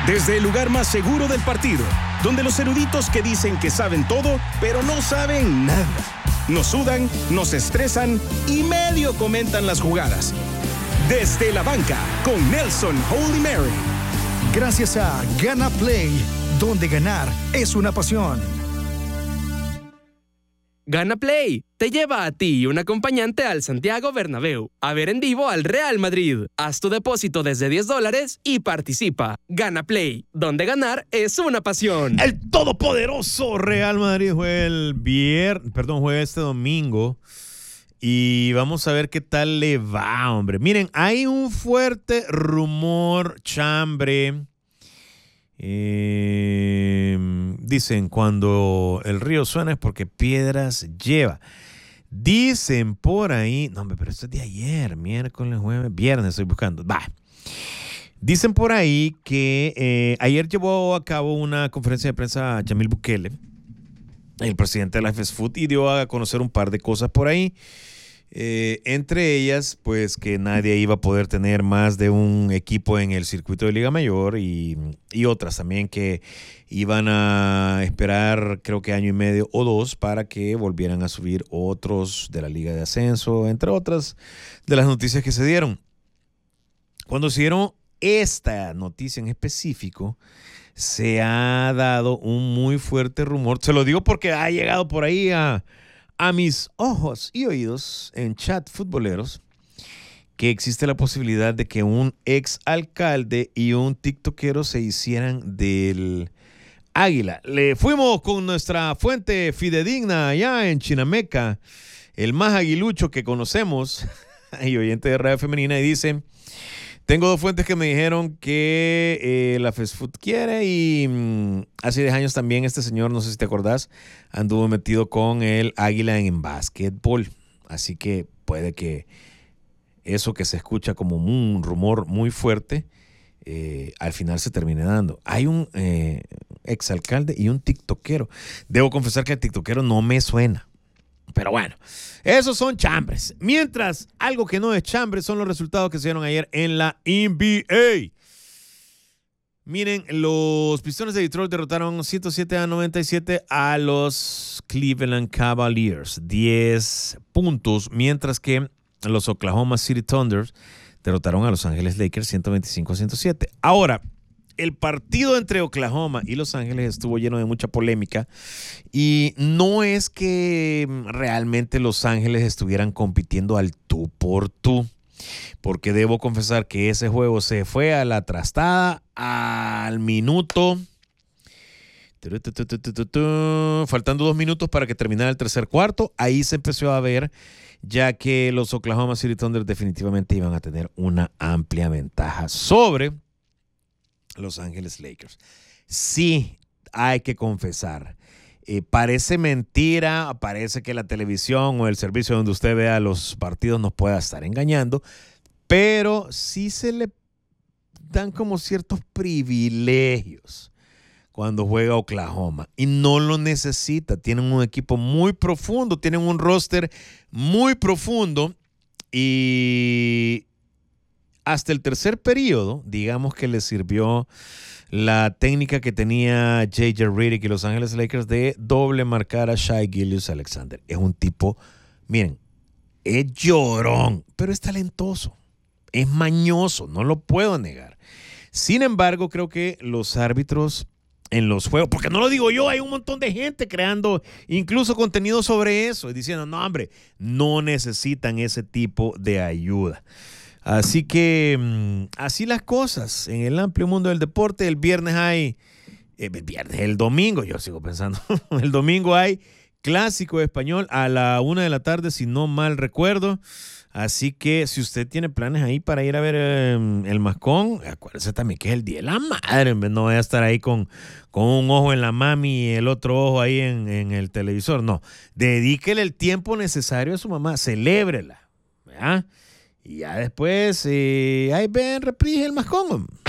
Desde el lugar más seguro del partido, donde los eruditos que dicen que saben todo, pero no saben nada. Nos sudan, nos estresan y medio comentan las jugadas. Desde la banca, con Nelson Holy Mary. Gracias a Gana Play, donde ganar es una pasión. Gana Play te lleva a ti y un acompañante al Santiago Bernabéu a ver en vivo al Real Madrid. Haz tu depósito desde $10 y participa. Gana Play, donde ganar es una pasión. El todopoderoso Real Madrid juega este domingo y vamos a ver qué tal le va, hombre. Miren, hay un fuerte rumor, chambre. Dicen, cuando el río suena es porque piedras lleva. Dicen por ahí, no, hombre, pero esto es de ayer, miércoles, jueves, viernes, estoy buscando. Dicen por ahí que ayer llevó a cabo una conferencia de prensa Yamil Bukele, el presidente de la FESFUT, y dio a conocer un par de cosas por ahí. Entre ellas, pues que nadie iba a poder tener más de un equipo en el circuito de Liga Mayor y otras también que iban a esperar, creo que año y medio o 2 para que volvieran a subir otros de la Liga de Ascenso, entre otras de las noticias que se dieron. Cuando se dieron esta noticia en específico, se ha dado un muy fuerte rumor. Se lo digo porque ha llegado por ahí a mis ojos y oídos en chat futboleros que existe la posibilidad de que un ex alcalde y un tiktokero se hicieran del Águila. Le fuimos con nuestra fuente fidedigna allá en Chinameca, el más aguilucho que conocemos y oyente de Radio Femenina, y dice: tengo 2 fuentes que me dijeron que la FESFUT quiere y hace 10 años también este señor, no sé si te acordás, anduvo metido con el Águila en básquetbol. Así que puede que eso que se escucha como un rumor muy fuerte, al final se termine dando. Hay un exalcalde y un tiktokero. Debo confesar que el tiktokero no me suena. Pero bueno, esos son chambres. Mientras, algo que no es chambre son los resultados que se dieron ayer en la NBA. Miren, los Pistones de Detroit derrotaron 107-97 a los Cleveland Cavaliers, 10 puntos, mientras que los Oklahoma City Thunder derrotaron a Los Ángeles Lakers 125-107. Ahora, el partido entre Oklahoma y Los Ángeles estuvo lleno de mucha polémica y no es que realmente Los Ángeles estuvieran compitiendo al tú por tú, porque debo confesar que ese juego se fue a la trastada al minuto, faltando 2 minutos para que terminara el tercer cuarto. Ahí se empezó a ver ya que los Oklahoma City Thunder definitivamente iban a tener una amplia ventaja sobre Los Ángeles Lakers. Sí, hay que confesar, parece mentira, parece que la televisión o el servicio donde usted vea los partidos nos pueda estar engañando, pero sí se le dan como ciertos privilegios cuando juega Oklahoma y no lo necesita. Tienen un equipo muy profundo, tienen un roster muy profundo y hasta el tercer periodo, digamos que le sirvió la técnica que tenía J.J. Redick y Los Ángeles Lakers de doble marcar a Shai Gilgeous-Alexander. Es un tipo, miren, es llorón, pero es talentoso, es mañoso, no lo puedo negar. Sin embargo, creo que los árbitros en los juegos, porque no lo digo yo, hay un montón de gente creando incluso contenido sobre eso y diciendo, no, hombre, no necesitan ese tipo de ayuda. Así que así las cosas en el amplio mundo del deporte. El viernes hay, el domingo, yo sigo pensando, el domingo hay clásico español a la 1 de la tarde, si no mal recuerdo. Así que si usted tiene planes ahí para ir a ver el Mascón, acuérdese también que es el Día de la Madre. No vaya a estar ahí con un ojo en la mami y el otro ojo ahí en el televisor. No, dedíquele el tiempo necesario a su mamá, celébrela, ¿verdad? Y ya después, ahí ven, reprise el Mascón.